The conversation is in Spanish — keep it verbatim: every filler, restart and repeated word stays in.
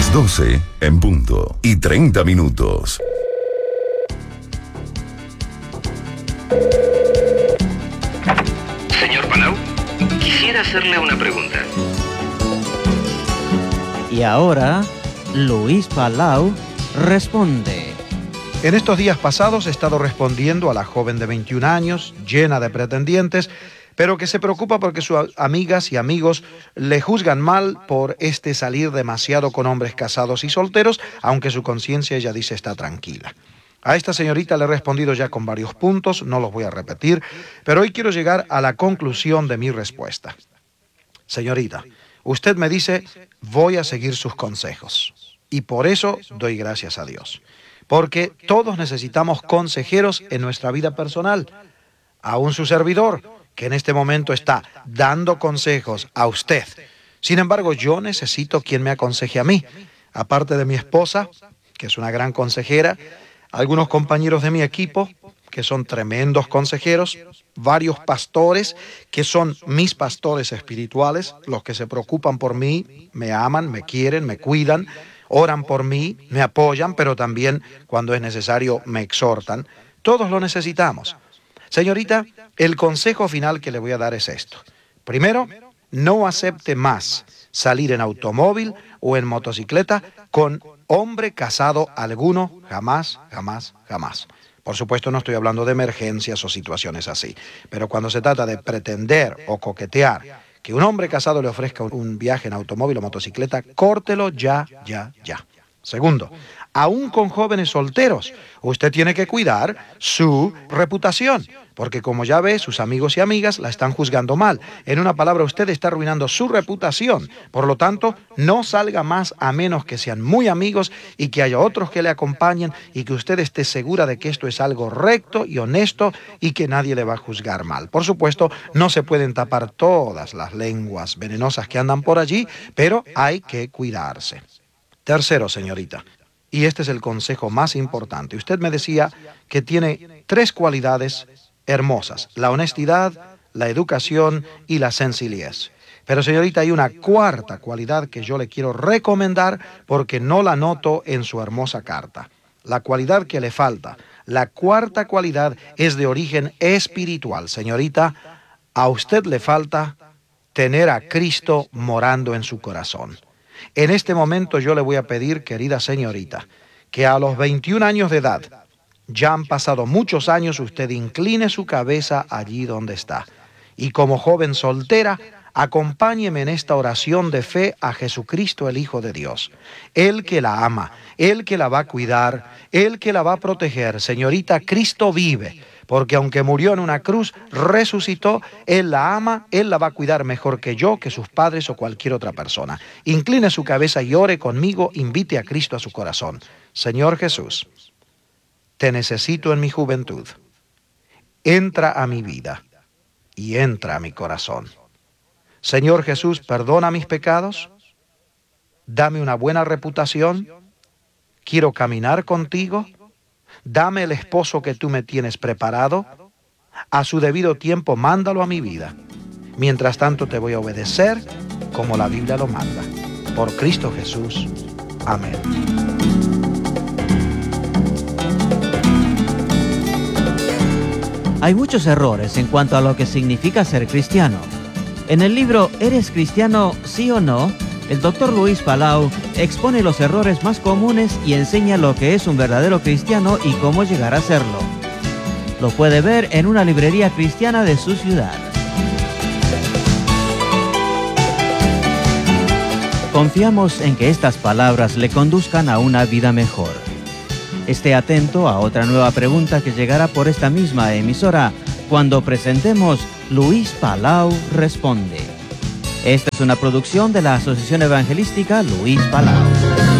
Las doce en punto y treinta minutos. Señor Palau, quisiera hacerle una pregunta. Y ahora, Luis Palau responde. En estos días pasados he estado respondiendo a la joven de veintiún años, llena de pretendientes, pero que se preocupa porque sus amigas y amigos le juzgan mal por este salir demasiado con hombres casados y solteros, aunque su conciencia, ella dice, está tranquila. A esta señorita le he respondido ya con varios puntos, no los voy a repetir, pero hoy quiero llegar a la conclusión de mi respuesta. Señorita, usted me dice, voy a seguir sus consejos, y por eso doy gracias a Dios, porque todos necesitamos consejeros en nuestra vida personal, aún su servidor, que en este momento está dando consejos a usted. Sin embargo, yo necesito quien me aconseje a mí. Aparte de mi esposa, que es una gran consejera, algunos compañeros de mi equipo, que son tremendos consejeros, varios pastores, que son mis pastores espirituales, los que se preocupan por mí, me aman, me quieren, me cuidan, oran por mí, me apoyan, pero también, cuando es necesario, me exhortan. Todos lo necesitamos. Señorita, el consejo final que le voy a dar es esto. Primero, no acepte más salir en automóvil o en motocicleta con hombre casado alguno, jamás, jamás, jamás. Por supuesto, no estoy hablando de emergencias o situaciones así, pero cuando se trata de pretender o coquetear que un hombre casado le ofrezca un viaje en automóvil o motocicleta, córtelo ya, ya, ya. Segundo, aún con jóvenes solteros, usted tiene que cuidar su reputación, porque como ya ve, sus amigos y amigas la están juzgando mal. En una palabra, usted está arruinando su reputación. Por lo tanto, no salga más a menos que sean muy amigos y que haya otros que le acompañen y que usted esté segura de que esto es algo recto y honesto y que nadie le va a juzgar mal. Por supuesto, no se pueden tapar todas las lenguas venenosas que andan por allí, pero hay que cuidarse. Tercero, señorita, y este es el consejo más importante. Usted me decía que tiene tres cualidades hermosas: la honestidad, la educación y la sencillez. Pero, señorita, hay una cuarta cualidad que yo le quiero recomendar porque no la noto en su hermosa carta. La cualidad que le falta, la cuarta cualidad es de origen espiritual. Señorita, a usted le falta tener a Cristo morando en su corazón. En este momento yo le voy a pedir, querida señorita, que a los veintiún años de edad, ya han pasado muchos años, usted incline su cabeza allí donde está. Y como joven soltera, acompáñeme en esta oración de fe a Jesucristo, el Hijo de Dios. Él que la ama, Él que la va a cuidar, Él que la va a proteger. Señorita, Cristo vive, porque aunque murió en una cruz, resucitó. Él la ama, Él la va a cuidar mejor que yo, que sus padres o cualquier otra persona. Incline su cabeza y ore conmigo, invite a Cristo a su corazón. Señor Jesús, te necesito en mi juventud. Entra a mi vida y entra a mi corazón. Señor Jesús, perdona mis pecados, dame una buena reputación, quiero caminar contigo, dame el esposo que tú me tienes preparado, a su debido tiempo mándalo a mi vida. Mientras tanto te voy a obedecer como la Biblia lo manda. Por Cristo Jesús. Amén. Hay muchos errores en cuanto a lo que significa ser cristiano. En el libro ¿Eres cristiano, sí o no?, el doctor Luis Palau expone los errores más comunes y enseña lo que es un verdadero cristiano y cómo llegar a serlo. Lo puede ver en una librería cristiana de su ciudad. Confiamos en que estas palabras le conduzcan a una vida mejor. Esté atento a otra nueva pregunta que llegará por esta misma emisora cuando presentemos Luis Palau Responde. Esta es una producción de la Asociación Evangelística Luis Palau.